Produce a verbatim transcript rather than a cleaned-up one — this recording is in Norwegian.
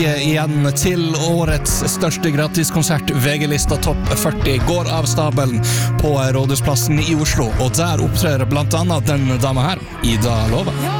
igjen til årets største gratiskonsert. V G-lista Topp førti går av stabelen på Rådhusplassen i Oslo, og der opptrer blant annet den dama her, Ida Lova.